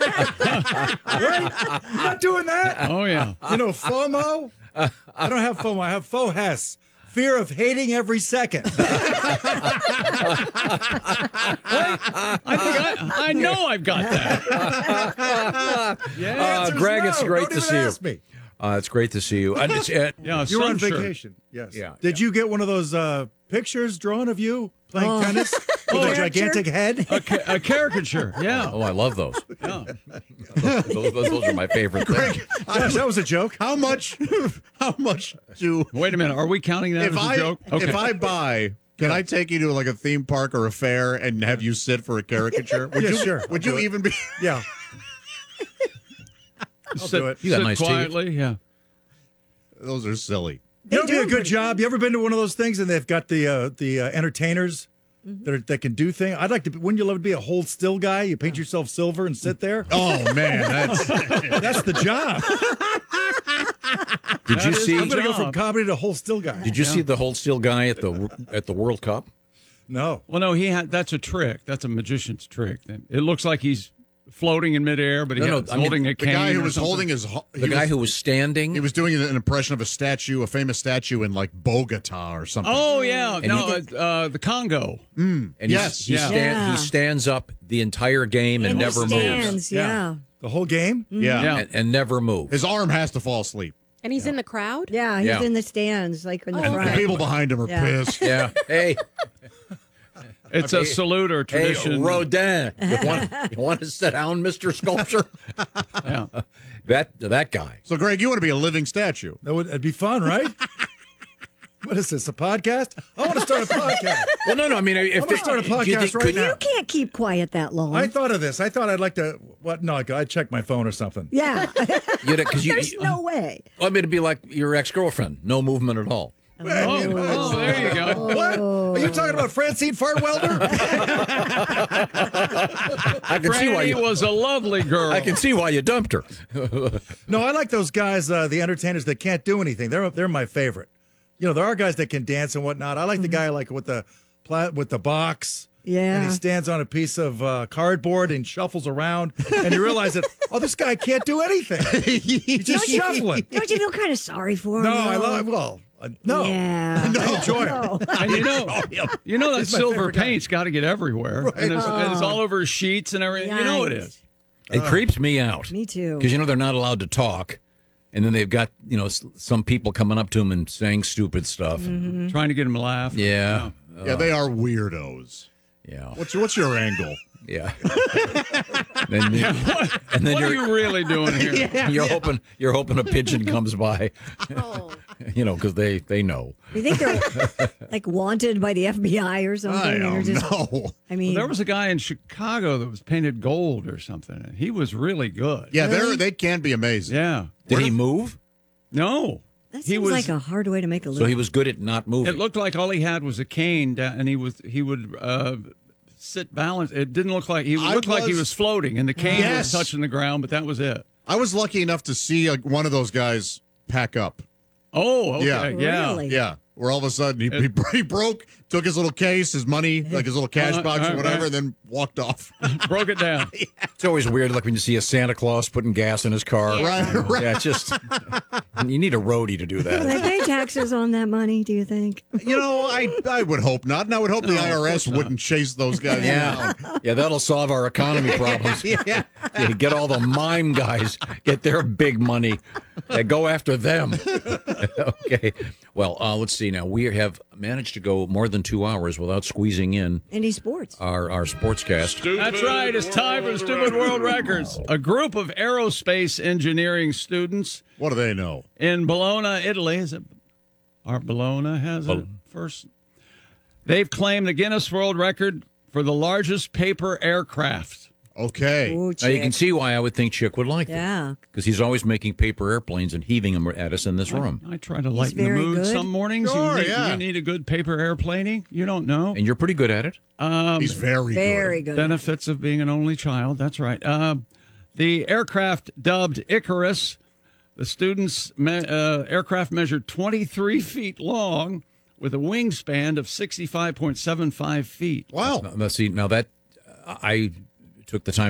Right? I'm not doing that. Oh, yeah. You know, FOMO? I don't have FOMO. I have FOHES. Fear of hating every second. I know I've got that. Yeah. Greg, it's great Don't to even see you. ask me. It's great to see you. And it's, Yeah, You were on some shirt. vacation. Yes. Yeah, Did you get one of those pictures drawn of you playing tennis with a gigantic head? A caricature. Yeah. oh, I love those. Yeah. Those are my favorite things. Gosh, that was a joke. How much do Wait a minute. Are we counting that as a joke? Okay. if I buy? Can I take you to like a theme park or a fair and have you sit for a caricature? Would Yeah, you, sure. Would I'll you do it. even be? Yeah. sit, do it. You got sit nice teeth. quietly. Yeah. Those are silly. You know, do a good job. You ever been to one of those things and they've got the entertainers that can do things? I'd like to. Wouldn't you love to be a hold still guy? You paint yourself silver and sit there. Oh man, That's the job. Did you see? I'm going to go from comedy to hold still guy. Did you see the hold still guy at the World Cup? No. Well, no, that's a trick. That's a magician's trick. It looks like he's floating in midair, but he's holding a the cane. guy who or was something. holding his The guy who was standing. he was doing an impression of a statue, a famous statue in like Bogota or something. Oh, yeah. The Congo. And Yes. he Yeah. stands up the entire game and In the never moves. stands, yeah. The whole game? yeah. Yeah. And never moves. His arm has to fall asleep. And he's in the crowd? Yeah, he's Yeah. in the stands, like in the And the front. people behind him are Yeah. pissed. Yeah. Hey, It's a salute or hey, tradition. Rodin. You want to sit down, Mr. Sculpture? Yeah. That guy. So, Greg, you want to be a living statue? It'd be fun, right? What is this, a podcast? I want to start a podcast. Well, no. I mean, if I'm going to start a do you podcast think- right could- now. You can't keep quiet that long. I thought of this. I thought I'd like to. What? No, I'd check my phone or something. yeah. Because There's no way. I mean, it'd be like your ex-girlfriend, no movement at all. Oh, there you go. What? Are you talking about Francine Fartwelder? I can see why Franny you. was a lovely girl. I can see why you dumped her. No, I like those guys, the entertainers that can't do anything. They're my favorite. You know, there are guys that can dance and whatnot. I like the guy like with the box. Yeah. And he stands on a piece of cardboard and shuffles around, and you realize that this guy can't do anything. He's just shuffling. Don't you feel kind of sorry for him? No, I though? love. No, Yeah. I enjoy it. No. And you know that He's my silver favorite guy. paint's got to get everywhere. Right. And it's all over sheets and everything. You know it Yikes. is. It creeps me out. Me too. Because they're not allowed to talk, and then they've got some people coming up to them and saying stupid stuff. Trying to get him to laugh. Yeah, Yeah, they are weirdos. yeah, What's your angle? yeah. and then What are you really doing here? you're hoping a pigeon comes by, Oh. because they know. You think they're like wanted by the FBI or something? I and don't they're just, know. I mean, There was a guy in Chicago that was painted gold or something, and he was really good. Yeah, they can be amazing. Yeah. Did he move? No. that he seems was. like a hard way to make a So living. he was good at not moving. It looked like all he had was a cane, and he would sit balanced. It didn't look like he looked like he was floating, and the cane Yes. was touching the ground, but that was it. I was lucky enough to see one of those guys pack up. Oh, okay, Yeah. yeah. Really? Yeah, where all of a sudden he broke, took his little case, his money, like his little cash box or whatever, and then walked off. Broke it down. It's always weird, like when you see a Santa Claus putting gas in his car. Right. Yeah, it's just you need a roadie to do Do that. they pay taxes on that money, do you think? I would hope not, and I would hope the IRS wouldn't chase those guys Yeah, down. yeah, that'll solve our economy problems. Yeah, get all the mime guys, get their big money, go after them. Okay, well, let's see now. We have managed to go more than 2 hours without squeezing in Any sports? our sportscast. That's right. It's time for Stupid World Records. A group of aerospace engineering students What do they know? in Bologna, Italy. Bologna has it first. They've claimed the Guinness World Record for the largest paper aircraft. Okay. Ooh, Now, you chick. can see why I would think Chick would like that. Yeah. Because he's always making paper airplanes and heaving them at us in this room. I try to lighten the very mood good. some mornings. Sure, you, need, yeah. you need a good paper airplaning. You don't know. And you're pretty good at it. He's very Very good. Benefits of being an only child. That's right. The aircraft dubbed Icarus. The students' aircraft measured 23 feet long with a wingspan of 65.75 feet. Wow. Now, see, now that I took the time